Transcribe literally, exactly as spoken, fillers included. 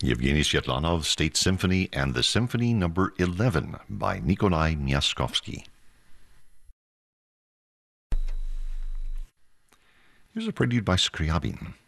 Yevgeny Svetlanov, State Symphony, and the Symphony Number eleven by Nikolai Myaskovsky. Here's a prelude by Scriabin.